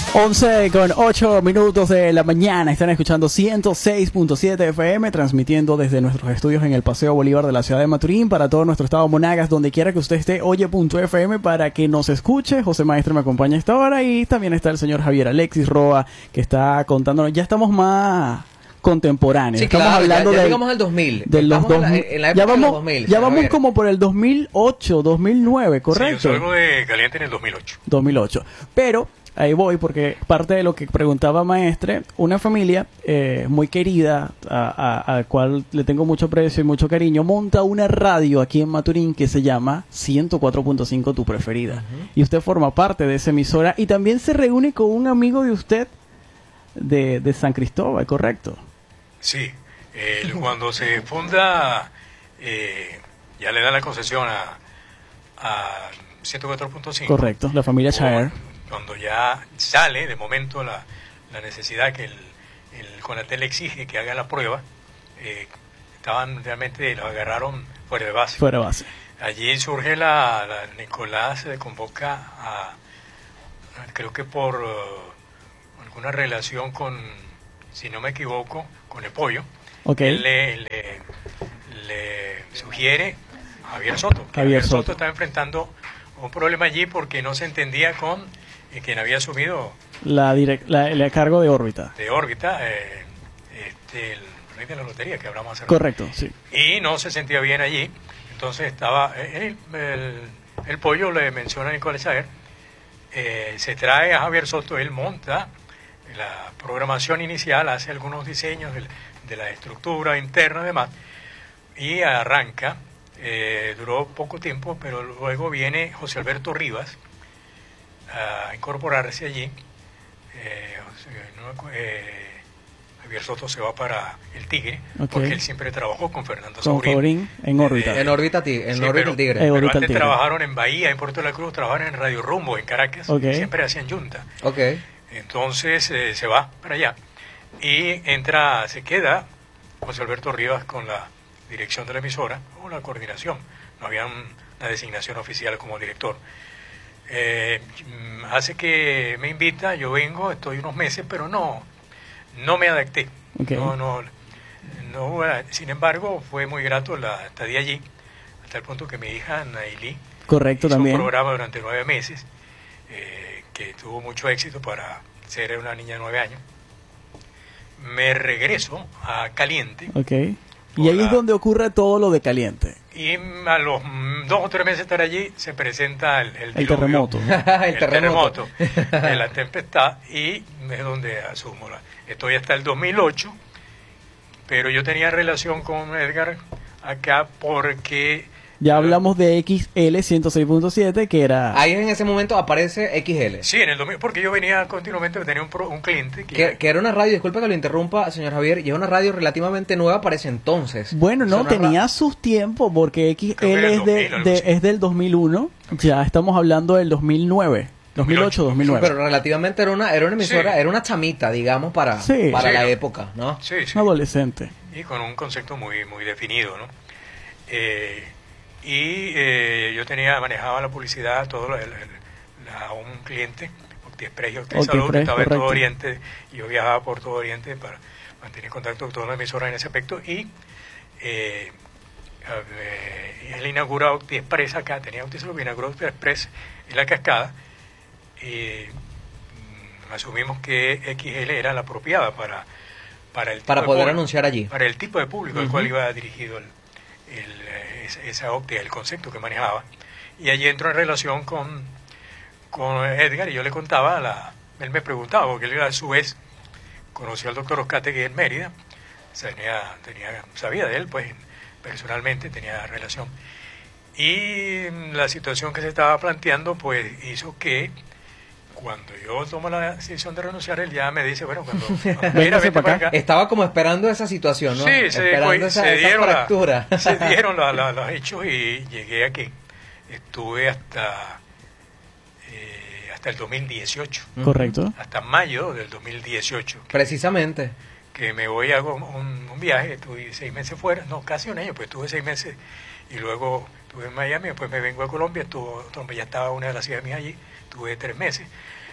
11:08 de la mañana. Están escuchando 106.7 FM, transmitiendo desde nuestros estudios en el Paseo Bolívar de la ciudad de Maturín para todo nuestro estado Monagas, donde quiera que usted esté. Oye.fm para que nos escuche. José Maestre me acompaña a esta hora y también está el señor Javier Alexis Roa, que está contándonos. Ya estamos más contemporáneos. Sí, estamos claro, hablando ya llegamos al 2000. De los Estamos 2000. en la época de los 2000. Ya vamos como por el 2008, 2009, ¿correcto? Sí, yo salgo de Caliente en el 2008. 2008. Pero ahí voy, porque parte de lo que preguntaba Maestre, una familia muy querida, a cual le tengo mucho aprecio y mucho cariño, monta una radio aquí en Maturín que se llama 104.5 Tu Preferida. Y usted forma parte de esa emisora y también se reúne con un amigo de usted de San Cristóbal, ¿correcto? Sí, cuando se funda, ya le dan la concesión a 104.5. Correcto, la familia Chaer. Cuando ya sale de momento la necesidad que el CONATEL exige que haga la prueba, estaban realmente, los agarraron fuera de base. Fuera de base. Allí surge Nicolás se convoca creo que por alguna relación con, si no me equivoco, con el pollo. Okay. Él le sugiere a Javier Soto. Javier Soto estaba enfrentando un problema allí porque no se entendía con quien había asumido el cargo de órbita. De órbita, el rey de la lotería que hablamos hace rato. Correcto, sí. Y no se sentía bien allí. Entonces estaba el pollo le menciona a Nicolás Chaer, se trae a Javier Soto, él monta la programación inicial, hace algunos diseños de la estructura interna y demás, y arranca. Duró poco tiempo, pero luego viene José Alberto Rivas a incorporarse allí. Javier Soto se va para el Tigre, porque él siempre trabajó con Fernando Saurín en órbita. En órbita el Tigre. Pero antes trabajaron en Bahía, en Puerto de la Cruz, trabajaron en Radio Rumbo, en Caracas, siempre hacían yunta. Entonces se va para allá y se queda José Alberto Rivas con la dirección de la emisora o la coordinación. No había una designación oficial como director. Hace que me invita, yo vengo, estoy unos meses, pero no me adapté. No, sin embargo, fue muy grato la estadía allí, hasta el punto que mi hija Nailí hizo también un programa durante 9 meses, que tuvo mucho éxito para ser una niña de 9 años. Me regreso a Caliente. Y ahí es donde ocurre todo lo de Caliente. Y a los 2 o 3 meses de estar allí se presenta el terremoto. el terremoto, la tempestad, y es donde asumo. Estoy hasta el 2008, pero yo tenía relación con Edgar acá porque... Ya hablamos de XL 106.7, que era... Ahí en ese momento aparece XL. Sí, en el 2000, porque yo venía continuamente, tenía un cliente... Que era una radio, disculpe que lo interrumpa, señor Javier, y es una radio relativamente nueva para ese entonces. Bueno, no, tenía sus tiempos, porque XL es del 2001, ya estamos hablando del 2009. 2008-2009. Pero relativamente era una emisora, era una chamita, digamos, para la época, ¿no? Sí. Un adolescente. Y con un concepto muy, muy definido, ¿no? Yo manejaba la publicidad, a un cliente, OptiExpress y OptiSalud, que estaba en todo Oriente, y yo viajaba por todo Oriente para mantener contacto con todas las emisoras en ese aspecto, y él inauguró OptiExpress acá, tenía OptiSalud, inauguró OptiExpress en La Cascada, y asumimos que XL era la apropiada para poder anunciar allí, para el tipo de público al cual iba dirigido esa óptica, el concepto que manejaba. Y allí entro en relación con Edgar, y yo le contaba, él me preguntaba, porque él a su vez conoció al doctor Oscategui en Mérida, sabía de él, pues personalmente tenía relación. Y la situación que se estaba planteando, pues hizo que cuando yo tomo la decisión de renunciar, él ya me dice, bueno, cuando vete para acá. Estaba como esperando esa situación, ¿no? Sí, se dieron fractura. Se dieron los hechos y llegué aquí. Estuve hasta el 2018. Correcto. Hasta mayo del 2018. Precisamente. Que me voy, hago un viaje, estuve 6 meses fuera, no, casi un año, pues estuve 6 meses y luego estuve en Miami, después me vengo a Colombia, ya estaba una de las hijas mías allí, estuve 3 meses.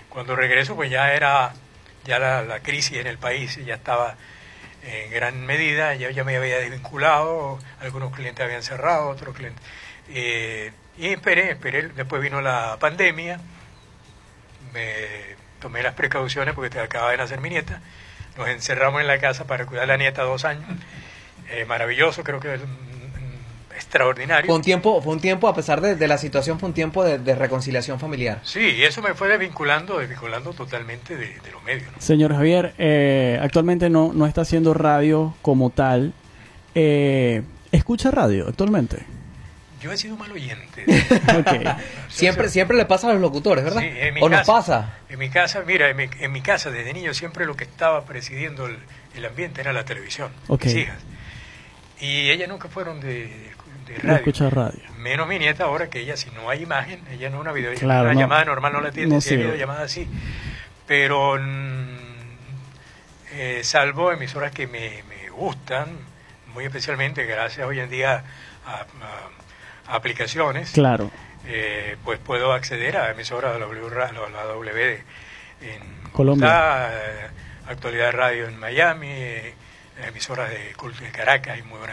Cuando regreso, pues ya la crisis en el país ya estaba en gran medida, ya me había desvinculado, algunos clientes habían cerrado, otros clientes. Y esperé, después vino la pandemia, me tomé las precauciones porque acababa de nacer mi nieta, nos encerramos en la casa para cuidar a la nieta 2 años, maravilloso, creo que es extraordinario. Fue un tiempo, a pesar de la situación, fue un tiempo de reconciliación familiar. Sí, y eso me fue desvinculando totalmente de los medios, ¿no? Señor Javier, actualmente no está haciendo radio como tal. ¿Escucha radio actualmente? Yo he sido mal oyente. Okay. Siempre le pasa a los locutores, ¿verdad? Sí, en mi ¿O nos casa, pasa? En mi casa, mira, en mi casa desde niño siempre lo que estaba presidiendo el ambiente era la televisión. Okay. Mis hijas. Y ellas nunca fueron de No radio. escucha radio. Menos mi nieta ahora, que ella, si no hay imagen, ella no es una videollamada. Claro, una no. llamada normal no la atiende, No si hay sirve. videollamada sí. Pero salvo emisoras que me gustan, muy especialmente gracias hoy en día a aplicaciones, Claro. pues puedo acceder a emisoras de la W en Colombia. Bogotá, Actualidad Radio en Miami, emisoras de Caracas y muy buenas